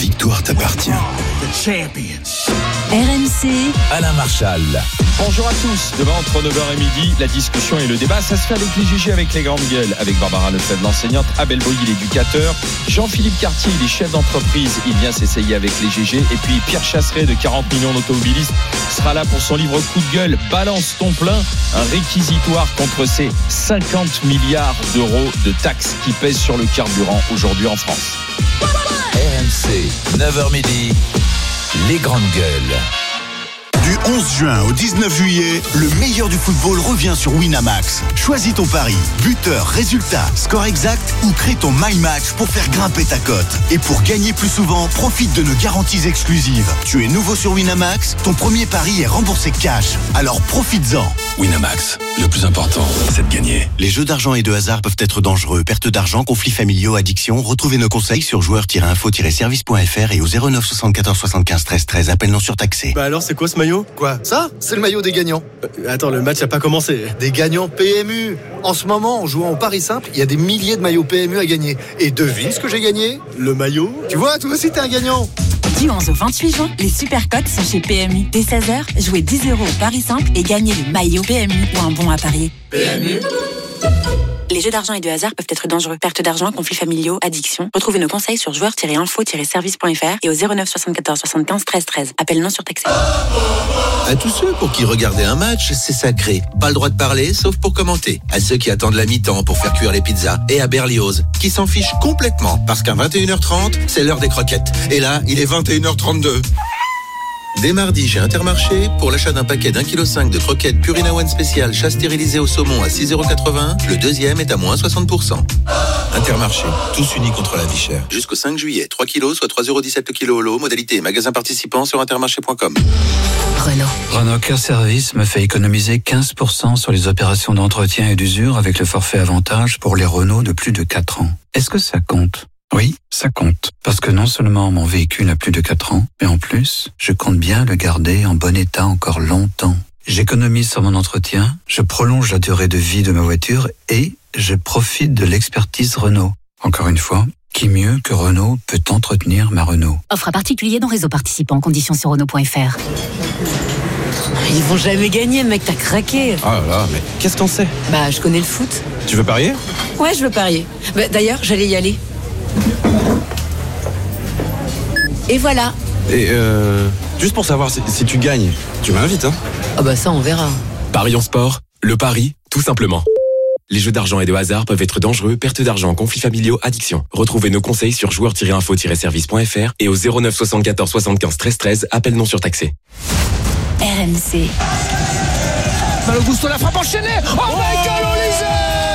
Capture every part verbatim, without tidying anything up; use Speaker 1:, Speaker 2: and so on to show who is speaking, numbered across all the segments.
Speaker 1: victoire t'appartient.
Speaker 2: The champions.
Speaker 3: R M C,
Speaker 1: Alain Marchal.
Speaker 4: Bonjour à tous. Demain, entre neuf heures et midi, la discussion et le débat, ça se fait avec les G G, avec les grandes gueules, avec Barbara Lefebvre, l'enseignante, Abel Boilly, l'éducateur, Jean-Philippe Cartier, il est chef d'entreprise, il vient s'essayer avec les G G, et puis Pierre Chasseret de quarante millions d'automobilistes sera là pour son livre coup de gueule, Balance ton plein, un réquisitoire contre ces cinquante milliards d'euros de taxes qui pèsent sur le carburant aujourd'hui en France.
Speaker 1: R M C, neuf heures midi, les grandes gueules.
Speaker 5: Du onze juin au dix-neuf juillet, le meilleur du football revient sur Winamax. Choisis ton pari, buteur, résultat, score exact ou crée ton My Match pour faire grimper ta cote. Et pour gagner plus souvent, profite de nos garanties exclusives. Tu es nouveau sur Winamax, ton premier pari est remboursé cash. Alors profites-en.
Speaker 1: Winamax, le plus important, c'est de gagner.
Speaker 5: Les jeux d'argent et de hasard peuvent être dangereux. Perte d'argent, conflits familiaux, addiction. Retrouvez nos conseils sur joueurs tiret info tiret service point f r et au zéro neuf soixante-quatorze soixante-quinze treize treize. Appel non surtaxé.
Speaker 6: Bah alors, c'est quoi ce maillot ?
Speaker 7: Quoi ? Ça ? C'est le maillot des gagnants.
Speaker 6: Euh, attends, le match a pas commencé.
Speaker 7: Des gagnants P M U. En ce moment, en jouant au Paris Simple, il y a des milliers de maillots P M U à gagner. Et devine ce que j'ai gagné ?
Speaker 6: Le maillot ?
Speaker 7: Tu vois, toi aussi t'es un gagnant.
Speaker 3: du onze au vingt-huit juin, les Supercotes sont chez P M U. Dès seize heures, jouez dix euros au Paris Simple et gagnez le maillot P M U ou un bon à parier. P M U. Les jeux d'argent et de hasard peuvent être dangereux. Perte d'argent, conflits familiaux, addiction. Retrouvez nos conseils sur joueurs tiret info tiret service point f r et au zéro neuf soixante-quatorze soixante-quinze treize treize. Appel non surtaxé.
Speaker 8: À tous ceux pour qui regarder un match, c'est sacré. Pas le droit de parler, sauf pour commenter. À ceux qui attendent la mi-temps pour faire cuire les pizzas. Et à Berlioz, qui s'en fiche complètement. Parce qu'à vingt et une heures trente, c'est l'heure des croquettes. Et là, il est vingt et une heures trente-deux. Dès mardi, chez Intermarché, pour l'achat d'un paquet d'un virgule cinq kilos de croquettes Purina One spécial chat stérilisé au saumon à six euros quatre-vingts, le deuxième est à moins soixante pour cent. Intermarché, tous unis contre la vie chère. Jusqu'au cinq juillet, trois kilos, soit trois euros dix-sept le kilo au lot. Modalité magasin participant sur intermarché point com.
Speaker 9: Renault. Renault Care Service me fait économiser quinze pour cent sur les opérations d'entretien et d'usure avec le forfait avantage pour les Renault de plus de quatre ans. Est-ce que ça compte ? Oui, ça compte. Parce que non seulement mon véhicule a plus de quatre ans, mais en plus, je compte bien le garder en bon état encore longtemps. J'économise sur mon entretien, je prolonge la durée de vie de ma voiture et je profite de l'expertise Renault. Encore une fois, qui mieux que Renault peut entretenir ma Renault ?
Speaker 10: Offre à particulier dans réseau participant, conditions sur Renault point f r.
Speaker 11: Ils vont jamais gagner, mec, t'as craqué.
Speaker 12: Oh là là, mais qu'est-ce qu'on sait ?
Speaker 11: Bah, je connais le foot.
Speaker 12: Tu veux parier ?
Speaker 11: Ouais, je veux parier. Bah, d'ailleurs, j'allais y aller. Et voilà.
Speaker 12: Et euh, juste pour savoir si, si tu gagnes, tu m'invites, hein ?
Speaker 11: Ah bah ça, on verra.
Speaker 13: Paris en sport, le pari, tout simplement. Les jeux d'argent et de hasard peuvent être dangereux, perte d'argent, conflits familiaux, addiction. Retrouvez nos conseils sur joueurs tiret info tiret service point f r et au zéro neuf soixante-quatorze soixante-quinze treize treize, appel non surtaxé.
Speaker 3: R M C.
Speaker 2: Malo Gusto, la frappe enchaînée. Oh, Michael Olise!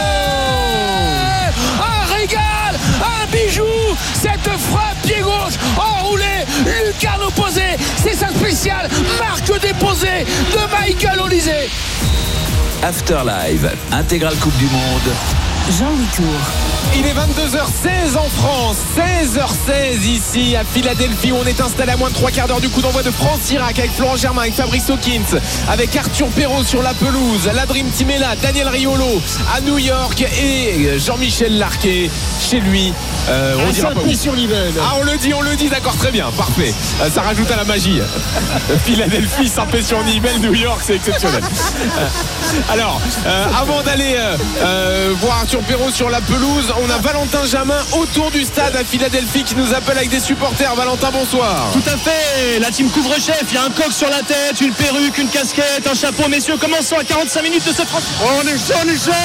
Speaker 2: Un régal, un bijou. Cette frappe pied gauche, enroulé, lucarne opposée. C'est sa spéciale marque déposée de Michael Olise.
Speaker 1: Afterlive, intégrale Coupe du Monde.
Speaker 3: Jean-Louis Tour.
Speaker 14: Il est vingt-deux heures seize en France, seize heures seize ici à Philadelphie où on est installé à moins de trois quarts d'heure du coup d'envoi de France-Irak avec Florent Germain, avec Fabrice Hawkins, avec Arthur Perrault sur la pelouse, la Dream Team est là, Daniel Riolo à New York et Jean-Michel Larquet chez lui. Euh, on dira pas où. Ah, on le dit, on le dit, d'accord, très bien, parfait. Euh, ça rajoute à la magie. Philadelphie, Saint-Pé-sur-Nivelle, New York, c'est exceptionnel. Alors, euh, avant d'aller euh, euh, voir Arthur Perrault sur la pelouse, on a Valentin Jamin autour du stade à Philadelphie qui nous appelle avec des supporters. Valentin, bonsoir.
Speaker 15: Tout à fait, la team couvre-chef, il y a un coq sur la tête, une perruque, une casquette, un chapeau. Messieurs, commençons à quarante-cinq minutes de ce France. On est chaud, on est chaud.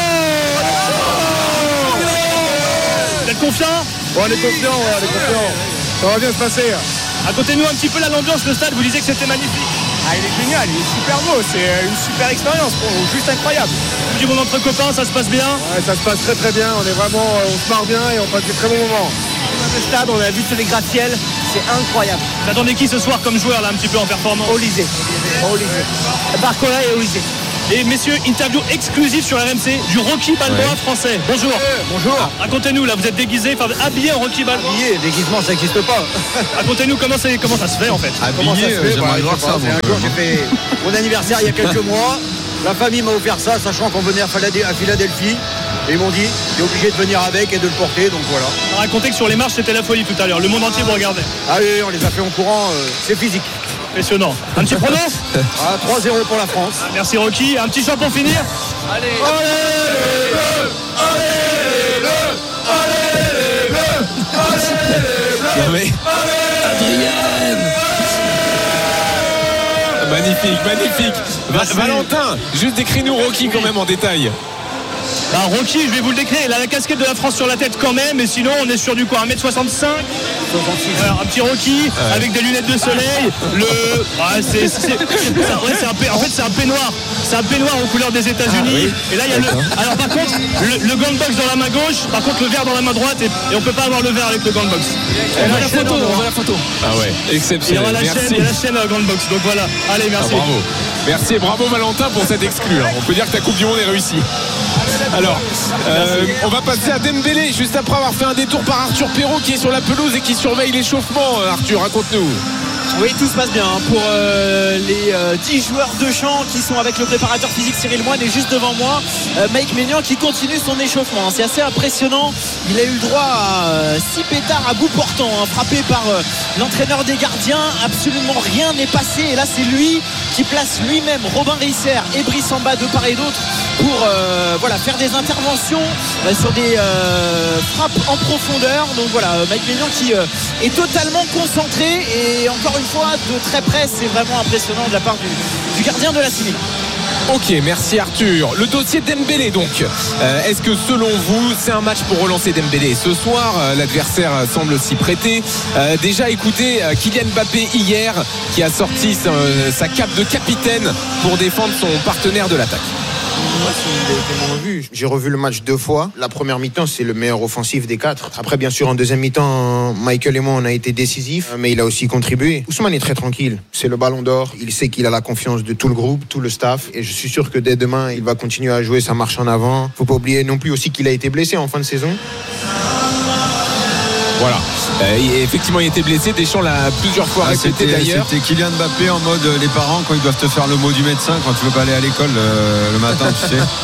Speaker 15: Vous êtes confiants ?
Speaker 16: On est confiants, ouais, on est confiants. Ça va bien se passer.
Speaker 15: Racontez-nous un petit peu là l'ambiance, le stade, vous disiez que c'était magnifique.
Speaker 16: Ah, il est génial, il est super beau, c'est une super expérience pour nous, juste incroyable.
Speaker 15: Du bon entre copains, ça se passe bien ?
Speaker 16: Ouais, ça se passe très très bien, on est vraiment, on se marre bien et on passe des très bons moments.
Speaker 15: Le stade, on a vu tous les gratte-ciels, c'est incroyable. Vous attendez qui ce soir comme joueur là un petit peu en performance ?
Speaker 16: Olise. Olise.
Speaker 15: Barcola et Olise. Et messieurs, interview exclusive sur R M C du Rocky Balboa ouais. français. Bonjour.
Speaker 16: Ouais, bonjour.
Speaker 15: Ah, racontez-nous, là vous êtes déguisé, enfin habillé en Rocky Balboa.
Speaker 16: Habillé, déguisement ça n'existe pas.
Speaker 15: Racontez-nous comment, comment ça se fait en fait.
Speaker 16: Habillé, euh, j'aimerais voir ça. C'est un jour, j'ai fait mon anniversaire il y a quelques mois. La famille m'a offert ça, sachant qu'on venait à Philadelphie. Et ils m'ont dit, t'es obligé de venir avec et de le porter, donc voilà.
Speaker 15: On racontait que sur les marches, c'était la folie tout à l'heure. Le monde entier vous regardait.
Speaker 16: Ah oui, on les a fait en courant, euh, c'est physique.
Speaker 15: Impressionnant. Un petit prono
Speaker 16: ah, trois zéro pour la France.
Speaker 15: Ah, merci Rocky. Un petit chant pour finir.
Speaker 2: Allez,
Speaker 15: allez les bleus, allez les bleus, allez les bleus, allez les bleus,
Speaker 2: Adrienne.
Speaker 14: Magnifique, magnifique. Va- Valentin, juste décris-nous Rocky quand même en détail.
Speaker 15: Bah, Rocky, je vais vous le décrire, il a la casquette de la France sur la tête quand même, et sinon on est sur du quoi, un mètre soixante-cinq. Alors, un petit Rocky ouais. avec des lunettes de soleil. Le, ouais, c'est, c'est, c'est, c'est, ouais, c'est un, en fait, c'est un peignoir. C'est un peignoir aux couleurs des États-Unis. Ah, oui. Et là, il y a le. Alors, par contre, le, le gant box dans la main gauche, par contre, le verre dans la main droite, et, et on peut pas avoir le verre avec le gant box.
Speaker 2: On voit la photo, on voit la photo.
Speaker 14: Ah ouais, exceptionnel.
Speaker 15: Il y aura la
Speaker 14: merci.
Speaker 15: chaîne, il y a la chaîne gant box. Donc voilà. Allez, merci.
Speaker 14: Ah, bravo. Merci et bravo Valentin pour cette exclue. On peut dire que ta Coupe du Monde est réussie. Alors, euh, on va passer à Dembélé juste après avoir fait un détour par Arthur Perrault qui est sur la pelouse et qui surveille l'échauffement. Arthur, raconte-nous.
Speaker 17: Oui, tout se passe bien pour euh, les euh, dix joueurs de champ qui sont avec le préparateur physique Cyril Moine et juste devant moi euh, Mike Maignan qui continue son échauffement. C'est assez impressionnant. Il a eu le droit à six euh, pétards à bout portant, hein, frappé par euh, l'entraîneur des gardiens. Absolument rien n'est passé. Et là, c'est lui qui place lui-même Robin Risser et Brice Samba de part et d'autre pour euh, voilà, faire des interventions euh, sur des euh, frappes en profondeur. Donc voilà, Mike Maignan qui euh, est totalement concentré et encore une fois de très près. C'est vraiment impressionnant de la part du, du gardien de la Cini.
Speaker 14: Ok, merci Arthur. Le dossier Dembélé donc, euh, est-ce que selon vous c'est un match pour relancer Dembélé ce soir? euh, L'adversaire semble s'y prêter. euh, Déjà écoutez euh, Kylian Mbappé hier qui a sorti sa, euh, sa cape de capitaine pour défendre son partenaire de l'attaque.
Speaker 18: Moi, si vous avez vu, j'ai revu le match deux fois. La première mi-temps, c'est le meilleur offensif des quatre. Après, bien sûr, en deuxième mi-temps, Michael et moi, on a été décisifs, mais il a aussi contribué. Ousmane est très tranquille. C'est le ballon d'or. Il sait qu'il a la confiance de tout le groupe, tout le staff. Et je suis sûr que dès demain, il va continuer à jouer sa marche en avant. Faut pas oublier non plus aussi qu'il a été blessé en fin de saison.
Speaker 14: Voilà, euh, effectivement il était blessé. Deschamps l'a plusieurs fois ah, répété d'ailleurs.
Speaker 19: C'était Kylian Mbappé en mode euh, les parents quand ils doivent te faire le mot du médecin quand tu veux pas aller à l'école euh, le matin, tu sais.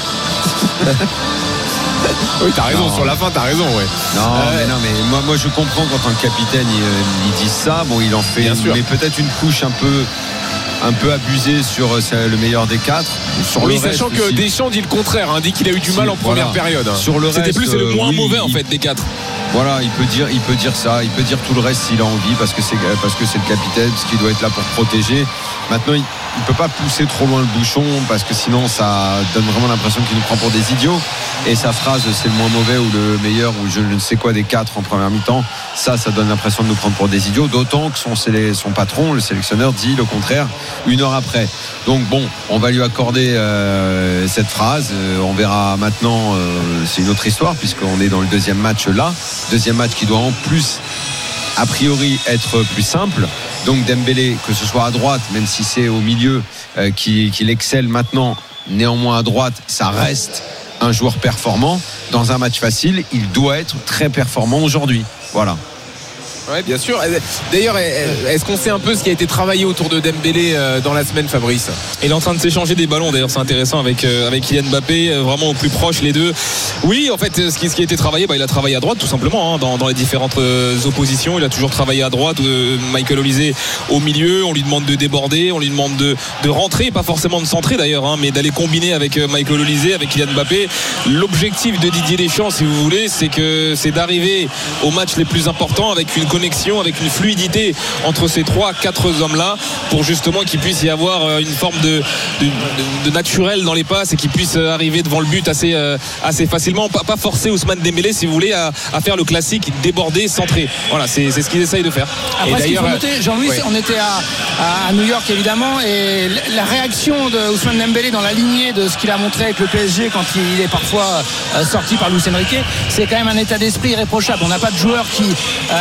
Speaker 14: Oui, t'as raison, non. Sur la fin t'as raison, ouais.
Speaker 19: Non, euh, mais non, mais moi, moi je comprends quand un capitaine il, il dit ça, bon il en fait,
Speaker 14: bien sûr.
Speaker 19: Mais peut-être une couche un peu un peu abusé sur le meilleur des quatre.
Speaker 14: Sur oui, le sachant que aussi. Deschamps dit le contraire, hein, dit qu'il a eu du mal en
Speaker 19: voilà.
Speaker 14: première période.
Speaker 19: Sur le
Speaker 4: C'était
Speaker 19: reste,
Speaker 4: plus c'est le moins
Speaker 19: oui,
Speaker 4: mauvais en
Speaker 19: il,
Speaker 4: fait des quatre.
Speaker 19: Voilà, il peut dire, il peut dire ça, il peut dire tout le reste s'il a envie parce que c'est parce que c'est le capitaine, parce qu'il doit être là pour protéger. Maintenant, il ne peut pas pousser trop loin le bouchon parce que sinon ça donne vraiment l'impression qu'il nous prend pour des idiots. Et sa phrase c'est le moins mauvais ou le meilleur ou je ne sais quoi des quatre en première mi-temps, ça, ça donne l'impression de nous prendre pour des idiots. D'autant que son, son patron, le sélectionneur, dit le contraire une heure après. Donc bon, on va lui accorder euh, cette phrase. Euh, on verra maintenant. Euh, c'est une autre histoire puisqu'on est dans le deuxième match là. Deuxième match qui doit en plus a priori être plus simple. Donc Dembélé, que ce soit à droite, même si c'est au milieu euh, qu'il, qu'il excelle maintenant, néanmoins à droite, ça reste un joueur performant. Dans un match facile, il doit être très performant aujourd'hui. Voilà.
Speaker 14: Ouais, bien sûr. D'ailleurs, est-ce qu'on sait un peu ce qui a été travaillé autour de Dembélé dans la semaine, Fabrice?
Speaker 4: Il est en train de s'échanger des ballons. D'ailleurs, c'est intéressant avec avec Kylian Mbappé, vraiment au plus proche les deux. Oui, en fait, ce qui, ce qui a été travaillé, bah, il a travaillé à droite tout simplement hein, dans, dans les différentes oppositions. Il a toujours travaillé à droite. Euh, Michael Olise au milieu. On lui demande de déborder, on lui demande de, de rentrer, pas forcément de centrer d'ailleurs, hein, mais d'aller combiner avec Michael Olise, avec Kylian Mbappé. L'objectif de Didier Deschamps, si vous voulez, c'est que c'est d'arriver aux matchs les plus importants avec une connexion, avec une fluidité entre ces trois, quatre hommes-là, pour justement qu'il puisse y avoir une forme de, de, de naturel dans les passes et qu'il puisse arriver devant le but assez, assez facilement. Pas, pas forcer Ousmane Dembélé, si vous voulez, à, à faire le classique déborder, centrer. Voilà, c'est, c'est ce qu'ils essayent de faire.
Speaker 2: Après, et ce qu'il faut noter, Jean-Louis, ouais. on était à, à New York évidemment, et la réaction de Ousmane Dembélé dans la lignée de ce qu'il a montré avec le P S G quand il est parfois sorti par Luis Enrique, c'est quand même un état d'esprit irréprochable. On n'a pas de joueur qui euh,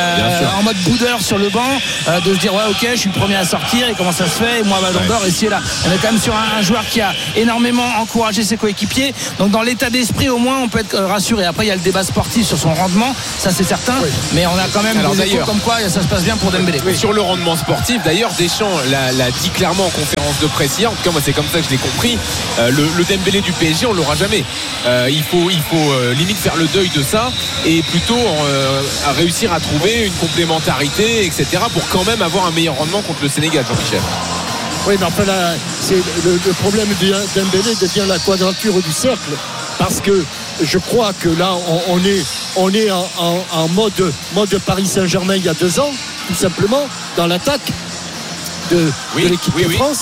Speaker 2: en mode boudeur sur le banc, euh, de se dire ouais ok je suis le premier à sortir et comment ça se fait et moi Ballon d'Or et c'est là. On est quand même sur un, un joueur qui a énormément encouragé ses coéquipiers. Donc dans l'état d'esprit au moins on peut être rassuré. Après il y a le débat sportif sur son rendement, ça c'est certain, oui. mais on a quand même Alors, des échos comme quoi ça se passe bien pour Dembélé.
Speaker 14: Oui. Sur le rendement sportif, d'ailleurs Deschamps l'a, l'a dit clairement en conférence de presse hier. En tout cas moi c'est comme ça que je l'ai compris. Euh, le, le Dembélé du P S G on l'aura jamais. Euh, il faut, il faut euh, limite faire le deuil de ça et plutôt euh, à réussir à trouver une complémentarité, et cetera pour quand même avoir un meilleur rendement contre le Sénégal, Jean-Michel.
Speaker 20: Oui, mais enfin là, c'est le, le problème de Dembélé devient la quadrature du cercle parce que je crois que là on, on est, on est en, en, en mode, mode Paris Saint-Germain il y a deux ans, tout simplement, dans l'attaque de, oui, de l'équipe oui, de oui. France.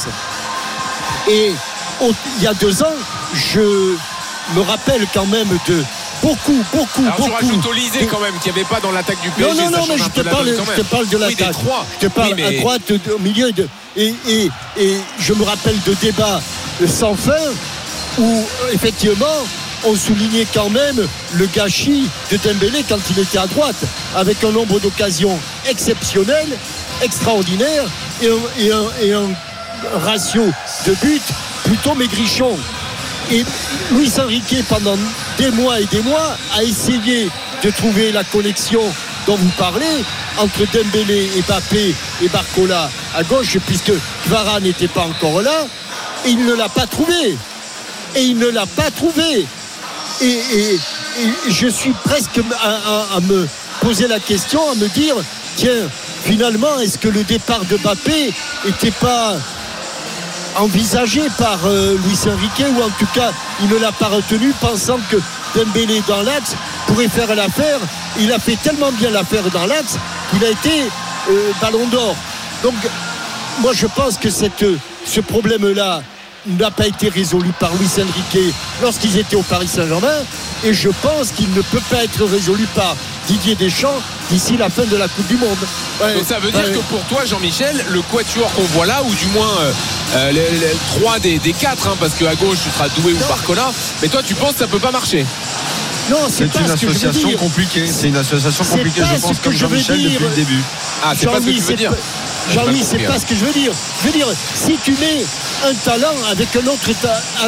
Speaker 20: Et au, il y a deux ans, je me rappelle quand même de beaucoup, beaucoup,
Speaker 14: Alors
Speaker 20: beaucoup.
Speaker 14: tu rajoutes Olysée quand même, qui n'y avait pas dans l'attaque du P S G.
Speaker 20: Non, non, non, mais je te, parle, je te parle de l'attaque.
Speaker 14: Oui, des trois.
Speaker 20: Je te parle
Speaker 14: oui, mais...
Speaker 20: à droite, au milieu. De, et, et, et je me rappelle de débats sans fin où, effectivement, on soulignait quand même le gâchis de Dembélé quand il était à droite, avec un nombre d'occasions exceptionnel, extraordinaire, et un, et un, et un ratio de but plutôt maigrichon. Et Luis Enrique, pendant des mois et des mois, a essayé de trouver la connexion dont vous parlez entre Dembélé et Mbappé et Barcola à gauche, puisque Kvara n'était pas encore là, et il ne l'a pas trouvé. Et il ne l'a pas trouvé. Et, et, et je suis presque à, à, à me poser la question, à me dire, tiens, finalement, est-ce que le départ de Mbappé n'était pas envisagé par euh, Luis Enrique, ou en tout cas il ne l'a pas retenu, pensant que Dembélé dans l'axe pourrait faire l'affaire. Il a fait tellement bien l'affaire dans l'axe qu'il a été euh, Ballon d'Or. Donc moi je pense que cette, ce problème là n'a pas été résolu par Luis Enrique lorsqu'ils étaient au Paris Saint-Germain, et je pense qu'il ne peut pas être résolu par Didier Deschamps d'ici la fin de la Coupe du Monde.
Speaker 14: Ouais, donc ça veut dire ouais. que pour toi, Jean-Michel, le quatuor qu'on voit là, ou du moins euh, les, les trois des, des quatre, hein, parce qu'à gauche tu seras Doué ou Barcola, mais toi tu penses que ça peut pas marcher?
Speaker 20: Non, c'est,
Speaker 19: c'est
Speaker 20: pas
Speaker 19: une
Speaker 20: ce que
Speaker 19: association
Speaker 20: je veux dire.
Speaker 19: compliquée. C'est une association
Speaker 20: c'est
Speaker 19: compliquée, je pense, comme Jean-Michel depuis le début.
Speaker 14: Ah, c'est pas ce que tu veux dire.
Speaker 20: Jean-Louis, c'est pas ce que je veux dire. Je veux dire, si tu mets un talent avec un autre ta- à,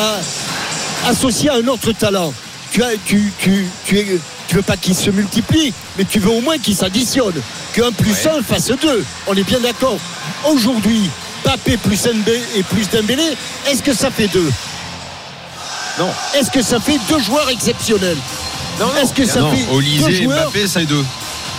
Speaker 20: à, associé à un autre talent, tu as, tu, tu, tu, es, tu veux pas qu'il se multiplie, mais tu veux au moins qu'il s'additionne, qu'un plus ouais. un fasse deux. On est bien d'accord. Aujourd'hui, Mbappé plus Dembélé et plus Dembélé, est-ce que ça fait deux?
Speaker 14: Non.
Speaker 20: Est-ce que ça fait deux joueurs exceptionnels?
Speaker 14: Non, non.
Speaker 20: Est-ce que ça
Speaker 19: non.
Speaker 20: fait
Speaker 19: Olysée
Speaker 20: deux
Speaker 19: et
Speaker 20: joueurs
Speaker 19: Mbappé, ça fait deux.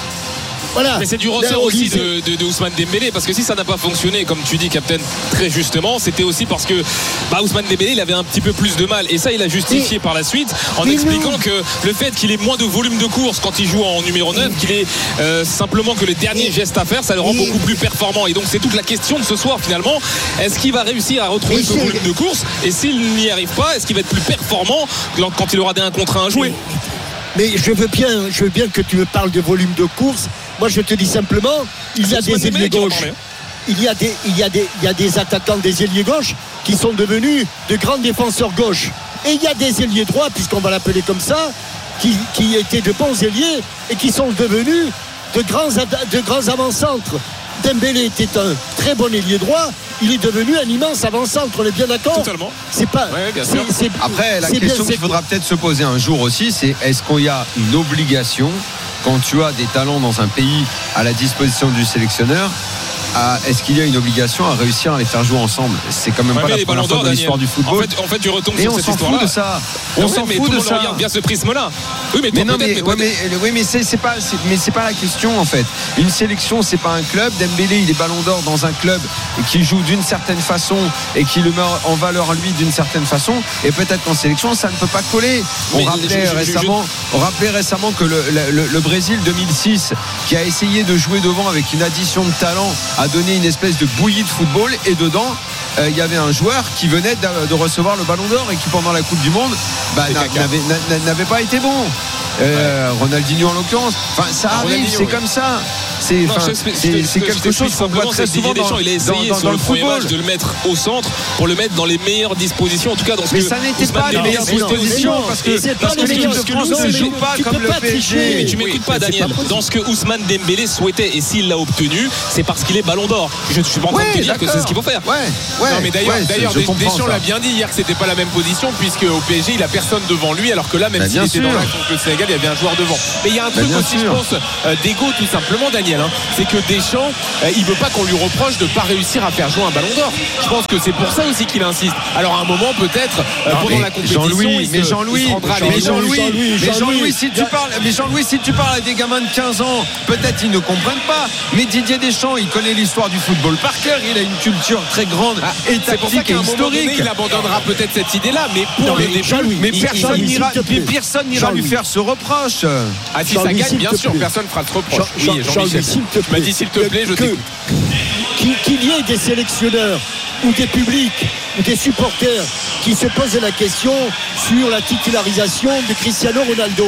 Speaker 20: Voilà.
Speaker 15: Mais c'est du ressort aussi de, de, de Ousmane Dembélé, parce que si ça n'a pas fonctionné, comme tu dis, Captain, très justement, c'était aussi parce que bah, Ousmane Dembélé il avait un petit peu plus de mal, et ça il a justifié et par la suite en expliquant nous... que le fait qu'il ait moins de volume de course quand il joue en numéro neuf, qu'il ait euh, simplement que les derniers gestes à faire, ça le rend beaucoup plus performant. Et donc c'est toute la question de ce soir finalement, est-ce qu'il va réussir à retrouver et ce volume de course, et s'il n'y arrive pas, est-ce qu'il va être plus performant quand il aura des un contre un à jouer?
Speaker 20: Mais je veux bien, je veux bien que tu me parles de volume de course. Moi, je te dis simplement, il y a des ailiers gauches. Il y a des, il y a des, il y a des attaquants des ailiers gauches qui sont devenus de grands défenseurs gauches. Et il y a des ailiers droits, puisqu'on va l'appeler comme ça, qui, qui étaient de bons ailiers et qui sont devenus de grands, de grands avant-centres. Dembélé était un très bon ailier droit. Il est devenu un immense avant-centre, on est bien d'accord?
Speaker 15: Totalement.
Speaker 20: C'est pas.
Speaker 15: Ouais, bien sûr.
Speaker 20: C'est, c'est,
Speaker 19: Après, la
Speaker 20: c'est
Speaker 19: question
Speaker 20: bien,
Speaker 19: qu'il faudra peut-être se poser un jour aussi, c'est est-ce qu'il y a une obligation, quand tu as des talents dans un pays à la disposition du sélectionneur, à, est-ce qu'il y a une obligation à réussir à les faire jouer ensemble? C'est quand même ouais, pas la première fois dans l'histoire du football.
Speaker 15: En fait, en fait tu retombes
Speaker 19: et
Speaker 15: sur
Speaker 19: on
Speaker 15: cette
Speaker 19: s'en
Speaker 15: histoire-là.
Speaker 19: fout de ça.
Speaker 15: On
Speaker 19: on
Speaker 15: s'en
Speaker 19: s'en
Speaker 15: fout
Speaker 19: fout
Speaker 15: de
Speaker 19: de
Speaker 15: ça.
Speaker 19: ça.
Speaker 15: Regarde bien ce prisme-là. Oui, mais, toi,
Speaker 19: mais non,
Speaker 15: mais,
Speaker 19: ouais, mais, oui, mais c'est, c'est pas, c'est, mais c'est pas la question en fait. Une sélection, c'est pas un club. Dembélé, il est Ballon d'Or dans un club qui joue d'une certaine façon et qui le met en valeur lui d'une certaine façon. Et peut-être qu'en sélection, ça ne peut pas coller. On mais rappelait je, je, récemment, je, je... on rappelait récemment que le, le, le Brésil deux mille six, qui a essayé de jouer devant avec une addition de talent, a donné une espèce de bouillie de football, et dedans il euh, y avait un joueur qui venait de, de recevoir le Ballon d'Or et qui pendant la Coupe du Monde bah, n'avait, n'avait pas été bon. Euh, ouais. Ronaldinho en l'occurrence. Enfin, ça ah, arrive, c'est oui. comme ça. C'est,
Speaker 21: Non,
Speaker 19: enfin,
Speaker 21: je t'explique-
Speaker 19: c'est,
Speaker 21: je
Speaker 19: c'est
Speaker 21: te- je
Speaker 19: quelque
Speaker 21: t'explique
Speaker 19: chose qu'on voit
Speaker 21: simplement,
Speaker 19: très
Speaker 21: c'est que Didier
Speaker 19: souvent dans,
Speaker 21: Deschamps, il a essayé
Speaker 19: dans,
Speaker 21: sur
Speaker 19: dans
Speaker 21: le
Speaker 19: le
Speaker 21: premier
Speaker 19: football.
Speaker 21: match de le mettre au centre pour le mettre dans les meilleures dispositions, en tout cas dans ce
Speaker 19: Mais
Speaker 21: que
Speaker 19: ça n'était
Speaker 21: Ousmane
Speaker 19: pas les
Speaker 21: Dembélé
Speaker 19: meilleures
Speaker 21: a posé.
Speaker 19: dispositions parce que,
Speaker 21: Et-
Speaker 19: parce que
Speaker 21: parce
Speaker 19: l'équipe
Speaker 21: que-
Speaker 19: de France ne joue pas
Speaker 20: tu
Speaker 19: comme
Speaker 20: peux
Speaker 19: le
Speaker 20: pas
Speaker 19: P S G.
Speaker 20: tricher.
Speaker 21: Mais tu m'écoutes pas, Daniel. Dans ce que Ousmane Dembélé souhaitait et s'il l'a obtenu, c'est parce qu'il est Ballon d'Or. Je ne suis pas en train de te
Speaker 19: Ouais,
Speaker 21: dire que c'est ce qu'il faut faire.
Speaker 19: Ouais, ouais.
Speaker 14: Non mais d'ailleurs,
Speaker 19: ouais,
Speaker 14: d'ailleurs
Speaker 19: je comprends
Speaker 14: Deschamps
Speaker 19: ça.
Speaker 14: l'a bien dit hier que c'était pas la même position puisque au P S G il a personne devant lui alors que là même
Speaker 19: Bah,
Speaker 14: s'il
Speaker 19: bien
Speaker 14: était
Speaker 19: sûr.
Speaker 14: dans l'axe contre le Sénégal il y avait un joueur devant. Mais il y a un
Speaker 19: Bah,
Speaker 14: truc
Speaker 19: bien
Speaker 14: aussi
Speaker 19: sûr.
Speaker 14: je pense euh, d'ego tout simplement Daniel, hein, c'est que Deschamps euh, il veut pas qu'on lui reproche de pas réussir à faire jouer un Ballon d'Or. Je pense que c'est pour ça aussi qu'il insiste. Alors à un moment peut-être euh,
Speaker 19: Non,
Speaker 14: pendant
Speaker 19: mais
Speaker 14: la compétition
Speaker 19: Jean-Louis,
Speaker 14: il
Speaker 19: mais
Speaker 14: se-
Speaker 19: Jean-Louis,
Speaker 14: il se rendra à
Speaker 19: mais
Speaker 14: l'évidence.
Speaker 19: Jean-Louis,
Speaker 20: Jean-Louis,
Speaker 19: mais
Speaker 20: Jean-Louis.
Speaker 19: Jean-Louis, si tu parles, mais Jean-Louis, si tu parles à des gamins de quinze ans, peut-être ils ne comprennent pas. Mais Didier Deschamps, il connaît l'histoire du football par cœur. Il a une culture très grande
Speaker 14: Ah,
Speaker 19: et
Speaker 14: c'est pour ça
Speaker 19: tactique et
Speaker 14: qu'à un moment donné,
Speaker 19: historique.
Speaker 14: il abandonnera peut-être cette idée-là, mais pour
Speaker 20: Non,
Speaker 14: le
Speaker 20: mais
Speaker 14: début,
Speaker 20: Jean-Louis,
Speaker 19: Mais
Speaker 20: il-
Speaker 19: personne
Speaker 20: Jean-Louis,
Speaker 19: n'ira,
Speaker 20: s'il te plaît.
Speaker 19: mais personne n'ira lui
Speaker 20: Jean-Louis.
Speaker 19: faire ce reproche.
Speaker 14: ah si ça
Speaker 20: Jean-Louis,
Speaker 14: gagne
Speaker 20: s'il
Speaker 14: bien
Speaker 20: te
Speaker 14: sûr
Speaker 20: plaît.
Speaker 14: personne fera ce reproche.
Speaker 20: Jean-
Speaker 14: Oui,
Speaker 20: Jean-
Speaker 14: Jean-Michel.
Speaker 20: Jean-Louis, s'il te
Speaker 14: Tu m'as
Speaker 20: plaît.
Speaker 14: dit s'il te plaît, je
Speaker 20: Que-
Speaker 14: t'écoute.
Speaker 20: qu'il qu'il y ait des sélectionneurs ou des publics ou des supporters qui se posent la question sur la titularisation de Cristiano Ronaldo.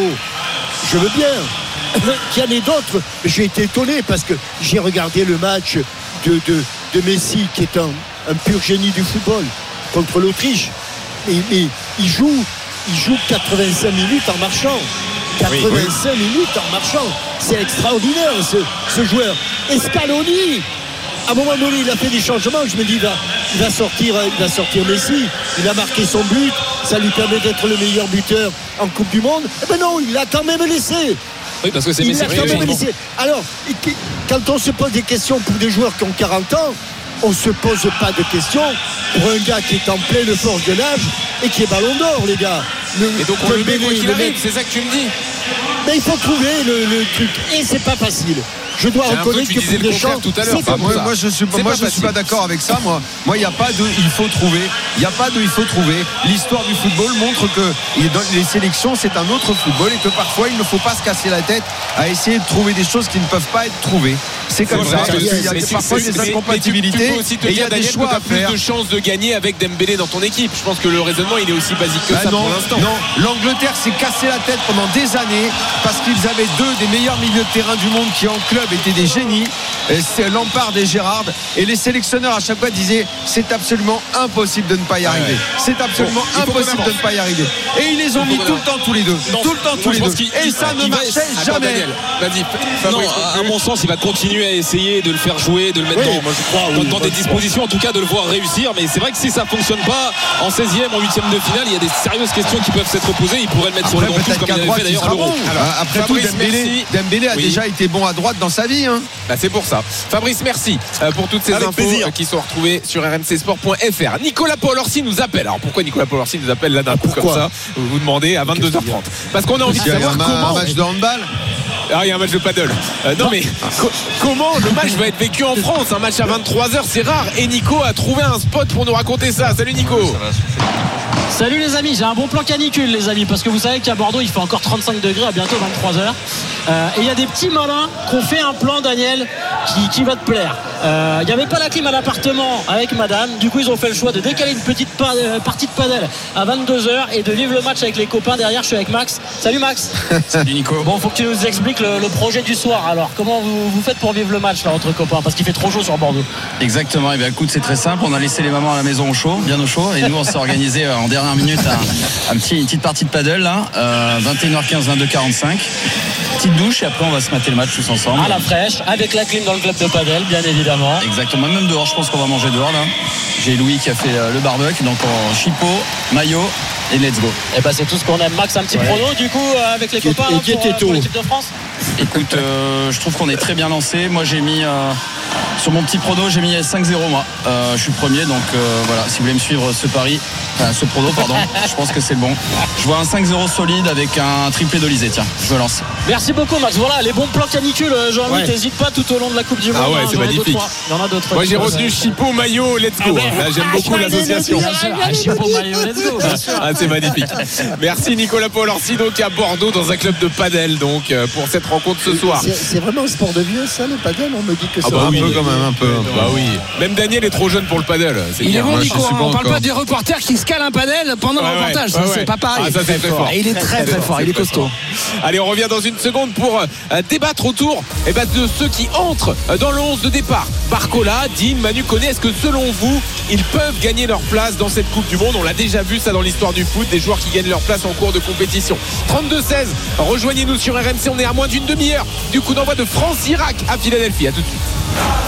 Speaker 20: Je veux bien qu'il y en ait d'autres. J'ai été étonné parce que j'ai regardé le match de, de, de Messi qui est un, un pur génie du football contre l'Autriche. Mais, mais il joue il joue quatre-vingt-cinq minutes en marchant. quatre-vingt-cinq minutes en marchant. C'est extraordinaire ce, ce joueur. Et Scaloni, à un moment donné, il a fait des changements. Je me dis, il va, il va sortir, il va sortir Messi. Il a marqué son but. Ça lui permet d'être le meilleur buteur en Coupe du Monde. Eh ben non, il l'a quand même laissé.
Speaker 21: Oui, parce que c'est
Speaker 20: Il
Speaker 21: Messi
Speaker 20: l'a
Speaker 21: qui
Speaker 20: quand
Speaker 21: fait le
Speaker 20: même
Speaker 21: changement.
Speaker 20: laissé. Alors, quand on se pose des questions pour des joueurs qui ont quarante ans, on ne se pose pas de questions pour un gars qui est en pleine force de l'âge et qui est Ballon d'Or, les gars. Le,
Speaker 14: Et donc on le met
Speaker 20: Dembélé,
Speaker 14: quoi qu'il
Speaker 20: le
Speaker 14: arrive,
Speaker 20: mec-
Speaker 14: c'est ça que tu me dis.
Speaker 20: Mais il faut trouver le, le truc. Et c'est pas facile. Je dois
Speaker 14: J'ai un peu
Speaker 20: reconnaître
Speaker 14: tu
Speaker 20: que
Speaker 14: disais
Speaker 20: pour
Speaker 14: le
Speaker 20: Deschamps,
Speaker 14: contraire tout à l'heure.
Speaker 20: c'est
Speaker 14: Enfin,
Speaker 20: comme
Speaker 19: moi,
Speaker 20: ça.
Speaker 19: moi, je suis,
Speaker 14: C'est
Speaker 19: moi,
Speaker 14: pas
Speaker 19: je suis pas
Speaker 14: facile.
Speaker 19: d'accord avec ça. Moi, moi, il n'y a pas de, il faut trouver. Il n'y a pas de, il faut trouver. L'histoire du football montre que et dans les sélections, c'est un autre football et que parfois, il ne faut pas se casser la tête à essayer de trouver des choses qui ne peuvent pas être trouvées. C'est comme
Speaker 14: C'est
Speaker 19: ça.
Speaker 14: vrai,
Speaker 19: parce
Speaker 14: mais
Speaker 19: qu'il y a
Speaker 14: c'est-
Speaker 19: des-
Speaker 14: c'est-
Speaker 19: parfois
Speaker 14: c'est-
Speaker 19: des
Speaker 14: mais- mais
Speaker 19: incompatibilités
Speaker 14: tu peux aussi te
Speaker 19: et il y
Speaker 14: dire,
Speaker 19: a des
Speaker 14: Daniel,
Speaker 19: choix
Speaker 14: que
Speaker 19: à
Speaker 14: t'as plus
Speaker 19: faire.
Speaker 14: de chances de gagner avec Dembélé dans ton équipe. Je pense que le raisonnement il est aussi basique que
Speaker 19: Bah
Speaker 14: ça
Speaker 19: non,
Speaker 14: pour l'instant.
Speaker 19: non, l'Angleterre s'est cassé la tête pendant des années parce qu'ils avaient deux des meilleurs milieux de terrain du monde qui en club étaient des génies, et c'est Lampard et Gérrard, et les sélectionneurs à chaque fois disaient c'est absolument impossible de ne pas y arriver. C'est absolument
Speaker 14: Bon, il faut qu'on
Speaker 19: impossible de
Speaker 14: avance.
Speaker 19: ne pas y arriver. Et ils les ont
Speaker 14: Il
Speaker 19: mis
Speaker 14: faut
Speaker 19: tout
Speaker 14: qu'on
Speaker 19: le temps tous les deux,
Speaker 14: Non,
Speaker 19: tout le temps
Speaker 14: moi,
Speaker 19: tous
Speaker 14: je
Speaker 19: les
Speaker 14: pense
Speaker 19: deux.
Speaker 14: qu'il-
Speaker 19: Et
Speaker 14: il-
Speaker 19: ça ne
Speaker 14: il va-
Speaker 19: marchait
Speaker 14: Attends,
Speaker 19: jamais.
Speaker 14: Daniel, vas-y.
Speaker 21: Non,
Speaker 14: Fabrice,
Speaker 21: à, à mon sens, il va continuer à essayer de le faire jouer, de le mettre
Speaker 20: Oui,
Speaker 21: dans,
Speaker 20: moi, je crois,
Speaker 21: dans-
Speaker 20: oui,
Speaker 21: dans
Speaker 20: moi,
Speaker 21: des
Speaker 20: je
Speaker 21: dispositions, en tout cas de le voir réussir. Mais c'est vrai que si ça fonctionne pas en seizième, en huitième de finale, il y a des sérieuses questions qui peuvent s'être posées. Il pourrait le mettre sur le
Speaker 19: Après,
Speaker 21: banc touche
Speaker 19: peut-être
Speaker 21: comme
Speaker 19: qu'à
Speaker 21: il avait
Speaker 19: droite,
Speaker 21: fait
Speaker 19: il
Speaker 21: d'ailleurs à
Speaker 19: sera
Speaker 21: l'Euro.
Speaker 19: bon.
Speaker 14: Alors,
Speaker 19: Après tout,
Speaker 14: Fabrice,
Speaker 19: Dembélé,
Speaker 14: merci.
Speaker 19: Dembélé a
Speaker 14: Oui.
Speaker 19: déjà été bon à droite dans sa vie. Hein.
Speaker 14: Bah, c'est pour ça. Fabrice, merci euh, pour toutes ces
Speaker 21: Avec
Speaker 14: infos
Speaker 21: plaisir.
Speaker 14: euh, qui sont retrouvées sur r m c sport point f r. Nicolas Paul-Orsi nous appelle. Alors pourquoi Nicolas Paul-Orsi nous appelle là d'un coup comme
Speaker 20: Pourquoi
Speaker 14: ça? Vous vous demandez à vingt-deux heures trente. Parce qu'on a envie de
Speaker 19: Il y a
Speaker 14: savoir
Speaker 19: un,
Speaker 14: comment.
Speaker 19: un match de handball.
Speaker 14: Ah, il y a un match de paddle. Euh, non, mais co- comment le match va être vécu en France? Un match à vingt-trois heures, c'est rare. Et Nico a trouvé un spot pour nous raconter ça. Salut Nico.
Speaker 22: Salut les amis, j'ai un bon plan canicule les amis, parce que vous savez qu'à Bordeaux il fait encore trente-cinq degrés à bientôt vingt-trois heures. Euh, et il y a des petits malins qui ont fait un plan, Daniel, qui, qui va te plaire. Euh, Il n'y avait pas la clim à l'appartement avec madame, du coup ils ont fait le choix de décaler une petite pa- euh, partie de padel à vingt-deux heures et de vivre le match avec les copains. Derrière je suis avec Max. Salut Max.
Speaker 9: Salut Nico.
Speaker 22: Bon, faut que tu nous expliques le, le projet du soir. Alors comment vous, vous faites pour vivre le match là entre copains, parce qu'il fait trop chaud sur Bordeaux.
Speaker 9: Exactement, et bien écoute, c'est très simple, on a laissé les mamans à la maison au chaud, bien au chaud, et nous on s'est organisé euh, en dernière minute un, un petit, une petite partie de paddle là, euh, vingt et une heures quinze, vingt-deux heures quarante-cinq. Petite douche et après on va se mater le match tous ensemble.
Speaker 22: À la fraîche, avec la clim dans le club de padel, bien évidemment.
Speaker 9: Exactement, même dehors, je pense qu'on va manger dehors là. J'ai Louis qui a fait euh, le barbecue, donc en chipot, maillot et let's go.
Speaker 22: Et bah c'est tout ce qu'on aime. Max, un petit
Speaker 20: Ouais.
Speaker 22: prono du coup euh, avec les
Speaker 20: Qui est-
Speaker 22: copains
Speaker 20: et
Speaker 22: là,
Speaker 20: qui
Speaker 22: pour,
Speaker 20: était
Speaker 22: euh, pour
Speaker 20: tôt.
Speaker 22: l'équipe de France.
Speaker 9: Écoute, euh, je trouve qu'on est très bien lancé. Moi j'ai mis euh, sur mon petit prono, j'ai mis cinq zéro moi. Euh, je suis premier, donc euh, voilà, si vous voulez me suivre ce pari, enfin ce prono pardon, je pense que c'est le bon. Je vois un cinq zéro solide avec un triplé d'Olysée, tiens, je me lance.
Speaker 22: Merci beaucoup Max. Voilà les bons plans canicules, euh, Jean-Louis,
Speaker 20: Ouais.
Speaker 22: t'hésites pas tout au long de la Coupe du Monde.
Speaker 14: Ah ouais,
Speaker 22: hein,
Speaker 14: c'est
Speaker 22: j'en ai
Speaker 14: magnifique.
Speaker 22: d'autres, Il y en a d'autres.
Speaker 14: Moi j'ai retenu Chipo, maillot, let's go.
Speaker 22: Ah ben.
Speaker 14: Là j'aime beaucoup
Speaker 22: Ah,
Speaker 14: l'association.
Speaker 22: bien sûr. Ah, Chipo, maillot, let's go, bien sûr.
Speaker 14: Ah, c'est magnifique. Merci Nicolas Paul-Orsi donc à Bordeaux dans un club de padel donc euh, pour cette rencontre ce soir.
Speaker 20: C'est c'est vraiment un sport de vieux, ça, le padel. On me dit que
Speaker 14: Ah
Speaker 20: c'est
Speaker 14: bah
Speaker 20: un
Speaker 14: oui,
Speaker 20: peu
Speaker 19: quand même un peu.
Speaker 21: Bah oui. Même Daniel est trop jeune pour le paddle. C'est
Speaker 2: il
Speaker 21: bien.
Speaker 2: est bon,
Speaker 21: Moi,
Speaker 2: Nico.
Speaker 21: je suis
Speaker 2: On
Speaker 21: bon
Speaker 2: parle
Speaker 21: encore.
Speaker 2: pas des reporters qui se calent un panel pendant
Speaker 21: Ouais,
Speaker 2: le reportage.
Speaker 21: ouais,
Speaker 2: Ça,
Speaker 21: ouais,
Speaker 2: c'est
Speaker 21: ouais.
Speaker 2: pas pareil.
Speaker 21: Ah, ça, c'est très fort.
Speaker 2: Et il est très très fort. Il est costaud.
Speaker 21: Allez, on revient dans une seconde pour euh, débattre autour eh ben, de ceux qui entrent euh, dans le onze de départ. Barcola, Dean, Manu Koné, est-ce que selon vous, ils peuvent gagner leur place dans cette Coupe du Monde? On l'a déjà vu ça dans l'histoire du foot, des joueurs qui gagnent leur place en cours de compétition. trente-deux seize, rejoignez-nous sur R M C, on est à moins d'une demi-heure du coup d'envoi de France-Irak à Philadelphie. À tout de suite.